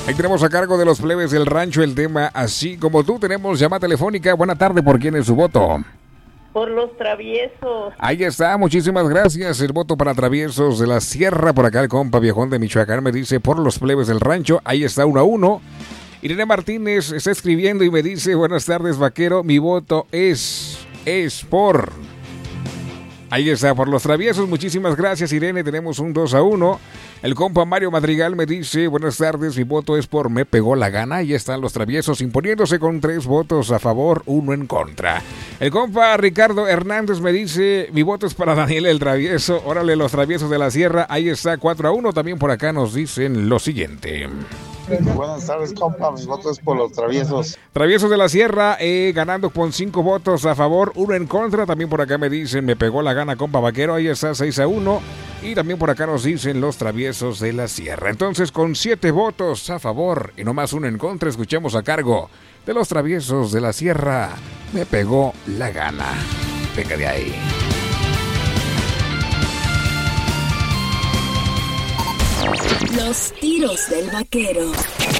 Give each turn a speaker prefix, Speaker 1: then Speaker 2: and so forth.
Speaker 1: Ahí tenemos a cargo de los plebes del rancho el tema Así Como Tú. Tenemos llamada telefónica. Buena tarde, ¿por quién es su voto?
Speaker 2: Por los traviesos.
Speaker 1: Ahí está, muchísimas gracias. El voto para Traviesos de la Sierra. Por acá el compa viejón de Michoacán me dice por los plebes del rancho. Ahí está 1-1. Irene Martínez está escribiendo y me dice: buenas tardes, vaquero. Mi voto es por... Ahí está, por los Traviesos. Muchísimas gracias, Irene. Tenemos un 2-1. El compa Mario Madrigal me dice: buenas tardes, mi voto es por Me Pegó la Gana. Ahí están los Traviesos imponiéndose con 3 votos a favor, 1 en contra. El compa Ricardo Hernández me dice: mi voto es para Daniel el Travieso. Órale, los Traviesos de la Sierra. Ahí está, 4-1. También por acá nos dicen lo siguiente.
Speaker 3: Buenas tardes, compa. Mi voto es por los Traviesos.
Speaker 1: Traviesos de la Sierra ganando con 5 votos a favor, 1 en contra. También por acá me dicen: me pegó la gana, compa vaquero. Ahí está, 6-1. Y también por acá nos dicen los Traviesos de la Sierra. Entonces, con 7 votos a favor y no más 1 en contra, escuchemos a cargo de los Traviesos de la Sierra: Me Pegó la Gana. Venga de ahí.
Speaker 4: Los tiros del vaquero.